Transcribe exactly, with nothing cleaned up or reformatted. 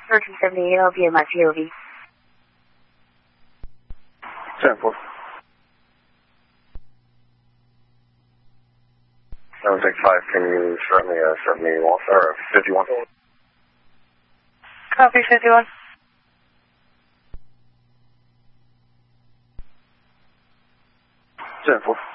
thirteen seventy L P M at G O V. ten four. seven six five, can you start me uh, start me one, or fifty-one? Copy fifty-one. ten four.